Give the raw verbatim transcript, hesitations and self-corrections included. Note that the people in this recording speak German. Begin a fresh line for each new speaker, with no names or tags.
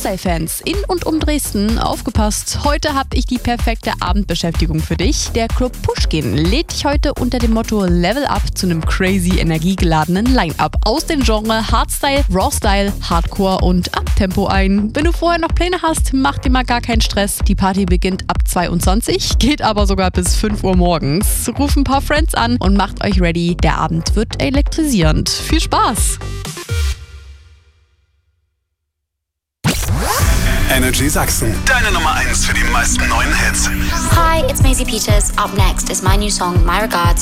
Hardstyle-Fans in und um Dresden, aufgepasst. Heute habe ich die perfekte Abendbeschäftigung für dich. Der Club Pushkin lädt dich heute unter dem Motto Level Up zu einem crazy energiegeladenen Line-Up aus den Genres Hardstyle, Rawstyle, Hardcore und Uptempo ein. Wenn du vorher noch Pläne hast, mach dir mal gar keinen Stress. Die Party beginnt ab zweiundzwanzig, geht aber sogar bis fünf Uhr morgens. Ruf ein paar Friends an und macht euch ready. Der Abend wird elektrisierend. Viel Spaß!
Energy Sachsen, deine Nummer eins für die meisten neuen Hits.
Hi, it's Maisie Peters. Up next is my new song, My Regards.